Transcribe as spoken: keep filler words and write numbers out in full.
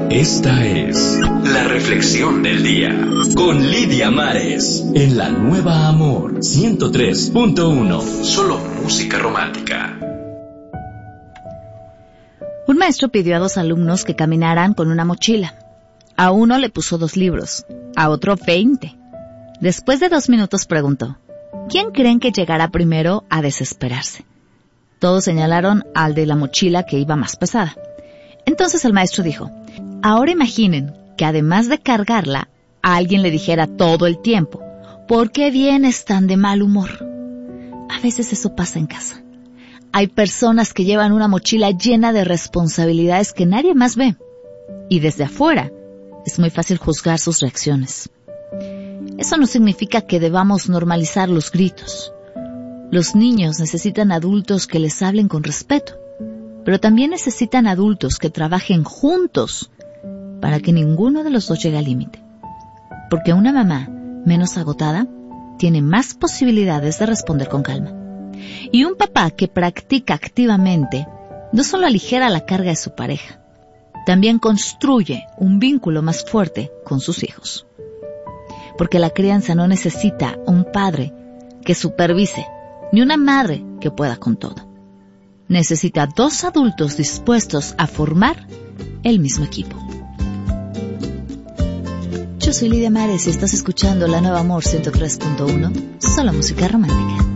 Esta es la reflexión del día con Lidia Mares en la Nueva Amor ciento tres punto uno. Solo música romántica. Un maestro pidió a dos alumnos que caminaran con una mochila. A uno le puso dos libros, a otro veinte. Después de dos minutos preguntó, ¿quién creen que llegará primero a desesperarse? Todos señalaron al de la mochila que iba más pesada. Entonces el maestro dijo, ahora imaginen que además de cargarla, a alguien le dijera todo el tiempo, ¿por qué vienes tan de mal humor? A veces eso pasa en casa. Hay personas que llevan una mochila llena de responsabilidades que nadie más ve. Y desde afuera es muy fácil juzgar sus reacciones. Eso no significa que debamos normalizar los gritos. Los niños necesitan adultos que les hablen con respeto, pero también necesitan adultos que trabajen juntos para que ninguno de los dos llegue al límite. Porque una mamá menos agotada tiene más posibilidades de responder con calma. Y un papá que practica activamente no solo aligera la carga de su pareja, también construye un vínculo más fuerte con sus hijos. Porque la crianza no necesita un padre que supervise, ni una madre que pueda con todo. Necesita dos adultos dispuestos a formar el mismo equipo. Yo soy Lidia Mares y estás escuchando La Nueva Amor ciento tres punto uno, solo música romántica.